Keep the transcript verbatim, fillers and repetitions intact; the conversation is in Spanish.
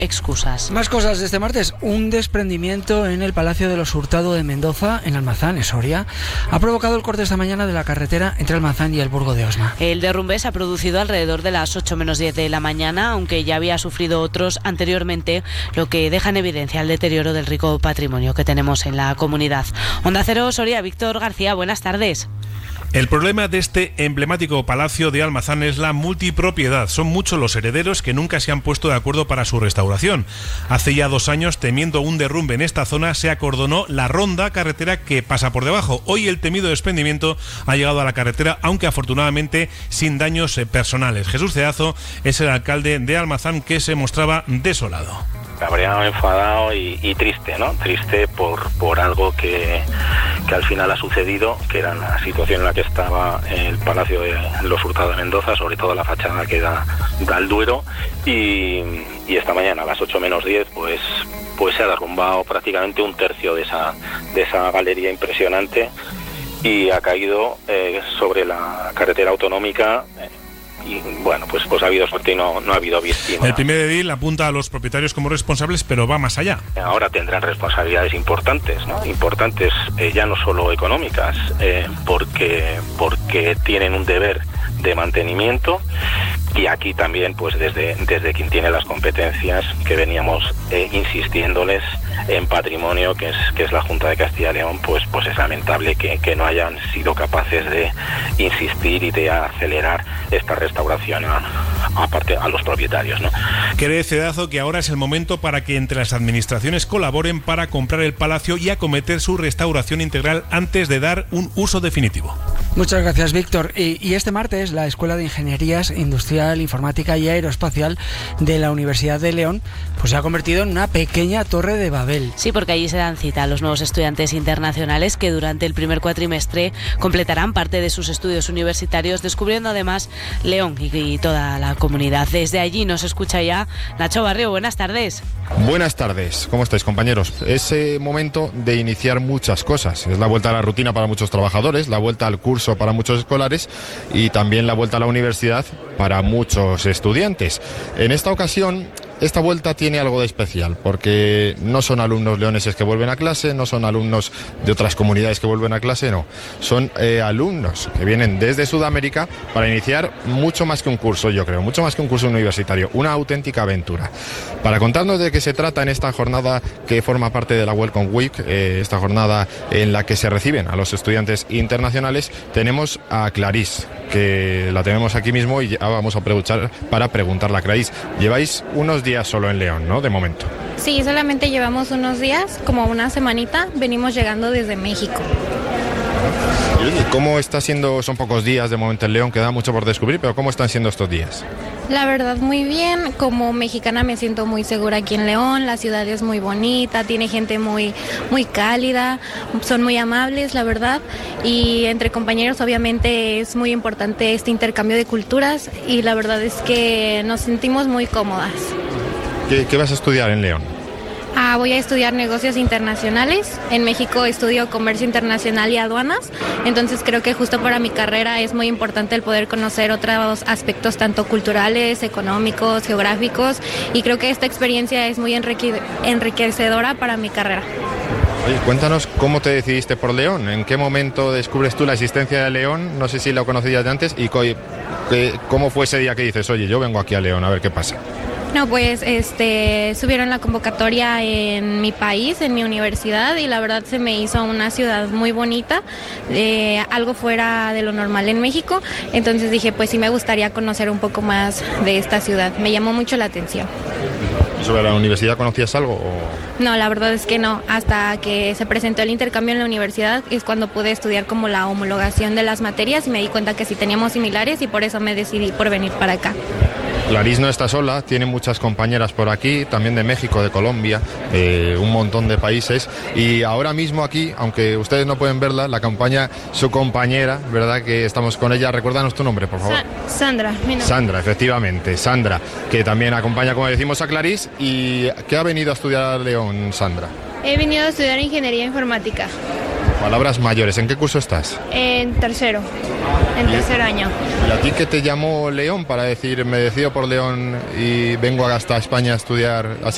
excusas. Más cosas de este martes. Un desprendimiento en el Palacio de los Hurtado de Mendoza, en Almazán, en Soria, ha provocado el corte esta mañana de la carretera entre Almazán y el Burgo de Osma. El derrumbe se ha producido alrededor de las ocho menos diez de la mañana, aunque ya había sufrido otros anteriormente, lo que deja en evidencia el deterioro del rico patrimonio que tenemos en la comunidad. Onda Cero, Soria, Víctor García, buenas tardes. El problema de este emblemático palacio de Almazán es la multipropiedad. Son muchos los herederos que nunca se han puesto de acuerdo para su restauración. Hace ya dos años, temiendo un derrumbe en esta zona, se acordonó la ronda carretera que pasa por debajo. Hoy el temido desprendimiento ha llegado a la carretera, aunque afortunadamente sin daños personales. Jesús Cedazo es el alcalde de Almazán, que se mostraba desolado. Cabreado, enfadado y, y triste, ¿no? Triste por, por algo que, que al final ha sucedido, que era la situación en la que estaba el Palacio de los Hurtado de Mendoza, sobre todo la fachada que da, da al Duero, y, y esta mañana a las ocho menos diez pues, pues se ha derrumbado prácticamente un tercio de esa, de esa galería impresionante y ha caído eh, sobre la carretera autonómica. Eh, Y bueno, pues, pues ha habido suerte y no, no ha habido víctimas. El primer edil apunta a los propietarios como responsables, pero va más allá. Ahora tendrán responsabilidades importantes, ¿no? Importantes eh, ya no solo económicas, eh, porque, porque tienen un deber de mantenimiento, y aquí también pues desde, desde quien tiene las competencias, que veníamos eh, insistiéndoles en patrimonio, que es, que es la Junta de Castilla y León, pues, pues es lamentable que, que no hayan sido capaces de insistir y de acelerar esta restauración a, a, parte, a los propietarios, ¿no? Cree Cedazo que ahora es el momento para que entre las administraciones colaboren para comprar el palacio y acometer su restauración integral antes de dar un uso definitivo. Muchas gracias, Víctor. Y, y este martes la Escuela de Ingenierías Industrial, Informática y Aeroespacial de la Universidad de León pues se ha convertido en una pequeña torre de Babel. Sí, porque allí se dan cita a los nuevos estudiantes internacionales que durante el primer cuatrimestre completarán parte de sus estudios universitarios, descubriendo además León y, y toda la comunidad. Desde allí nos escucha ya Nacho Barrio. Buenas tardes. Buenas tardes, ¿cómo estáis, compañeros? Es eh, momento de iniciar muchas cosas. Es la vuelta a la rutina para muchos trabajadores, la vuelta al curso para muchos escolares y también la vuelta a la universidad para muchos estudiantes. En esta ocasión, esta vuelta tiene algo de especial, porque no son alumnos leoneses que vuelven a clase, no son alumnos de otras comunidades que vuelven a clase, no. Son eh, alumnos que vienen desde Sudamérica para iniciar mucho más que un curso, yo creo, mucho más que un curso universitario, una auténtica aventura. Para contarnos de qué se trata en esta jornada que forma parte de la Welcome Week, eh, esta jornada en la que se reciben a los estudiantes internacionales, tenemos a Clarís, que la tenemos aquí mismo y ya vamos a aprovechar para preguntarle a Clarís. Lleváis unos días solo en León, ¿no? De momento. Sí, solamente llevamos unos días, como una semanita, venimos llegando desde México. ¿Y cómo está siendo? Son pocos días de momento en León, queda mucho por descubrir, pero ¿cómo están siendo estos días? La verdad, muy bien. Como mexicana me siento muy segura aquí en León. La ciudad es muy bonita, tiene gente muy, muy cálida, son muy amables, la verdad. Y entre compañeros, obviamente, es muy importante este intercambio de culturas y la verdad es que nos sentimos muy cómodas. ¿Qué, qué vas a estudiar en León? Ah, voy a estudiar negocios internacionales. En México estudio comercio internacional y aduanas. Entonces creo que justo para mi carrera es muy importante el poder conocer otros aspectos tanto culturales, económicos, geográficos. Y creo que esta experiencia es muy enrique- enriquecedora para mi carrera. Oye, cuéntanos cómo te decidiste por León. ¿En qué momento descubres tú la existencia de León? No sé si lo conocías de antes. ¿Y cómo fue ese día que dices, oye, yo vengo aquí a León a ver qué pasa? No, pues este subieron la convocatoria en mi país, en mi universidad, y la verdad se me hizo una ciudad muy bonita, eh, algo fuera de lo normal en México. Entonces dije, pues sí me gustaría conocer un poco más de esta ciudad. Me llamó mucho la atención. ¿Sobre la universidad conocías algo? O... No, la verdad es que no. Hasta que se presentó el intercambio en la universidad es cuando pude estudiar como la homologación de las materias y me di cuenta que sí teníamos similares y por eso me decidí por venir para acá. Clarís no está sola, tiene muchas compañeras por aquí, también de México, de Colombia, eh, un montón de países. Y ahora mismo aquí, aunque ustedes no pueden verla, la acompaña su compañera, ¿verdad? Que estamos con ella. Recuérdanos tu nombre, por favor. Sa- Sandra. Mi nombre. Sandra, efectivamente, Sandra, que también acompaña, como decimos, a Clarís. ¿Y qué ha venido a estudiar a León, Sandra? He venido a estudiar ingeniería informática. Palabras mayores, ¿en qué curso estás? En tercero, en tercer año. ¿Y a ti qué te llamó León para decir, me decido por León y vengo hasta España a estudiar, a